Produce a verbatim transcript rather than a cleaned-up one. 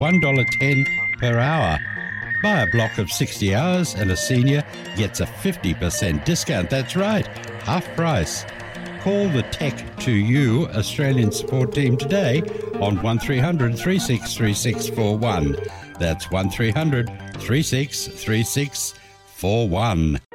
one dollar ten per hour. Buy a block of sixty hours and a senior gets a fifty percent discount. That's right, half price. Call the Tech to You Australian support team today on one three hundred, three six three six four one. That's one three hundred, three six three six four one.